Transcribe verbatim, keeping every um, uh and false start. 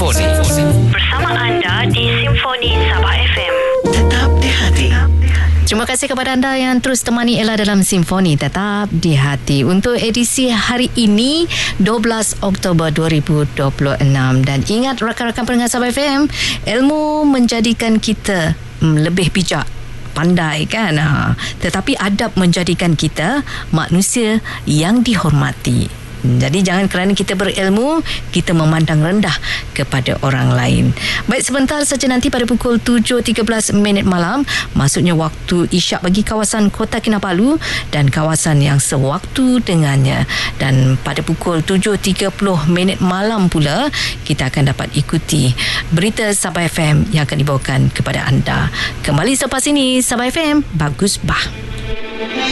Simfoni. Bersama anda di Simfoni Sabah F M. Tetap di hati. Terima kasih kepada anda yang terus temani Ella dalam Simfoni Tetap di Hati untuk edisi hari ini dua belas Oktober dua ribu dua puluh enam. Dan ingat rakan-rakan pendengar Sabah F M, ilmu menjadikan kita hmm, lebih bijak, pandai kan, ha. Tetapi adab menjadikan kita manusia yang dihormati. Jadi jangan kerana kita berilmu kita memandang rendah kepada orang lain. Baik, sebentar saja nanti pada pukul tujuh tiga belas minit malam, maksudnya waktu isyak bagi kawasan Kota Kinabalu dan kawasan yang sewaktu dengannya. Dan pada pukul tujuh tiga puluh minit malam pula kita akan dapat ikuti berita Sabah F M yang akan dibawakan kepada anda. Kembali selepas ini, Sabah F M, bagus bah.